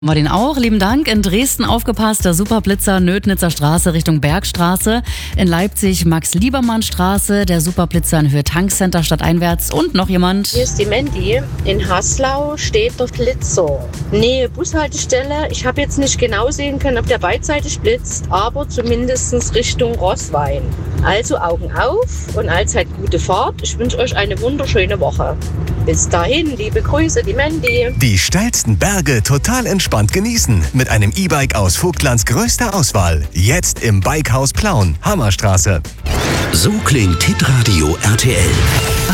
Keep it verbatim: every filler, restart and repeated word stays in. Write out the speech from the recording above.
Wir den auch. Lieben Dank. In Dresden aufgepasst, der Superblitzer Nödnitzer Straße Richtung Bergstraße. In Leipzig Max-Liebermann-Straße, der Superblitzer in Höhe Tankcenter stadteinwärts. Und noch jemand. Hier ist die Mandy. In Haslau steht der Blitzer. Nähe Bushaltestelle. Ich habe jetzt nicht genau sehen können, ob der beidseitig blitzt, aber zumindest Richtung Roßwein. Also Augen auf und allzeit gute Fahrt. Ich wünsche euch eine wunderschöne Woche. Bis dahin, liebe Grüße, die Mandy. Die steilsten Berge total entspannt genießen mit einem E-Bike aus Vogtlands größter Auswahl. Jetzt im Bikehaus Plauen, Hammerstraße. So klingt Hitradio R T L.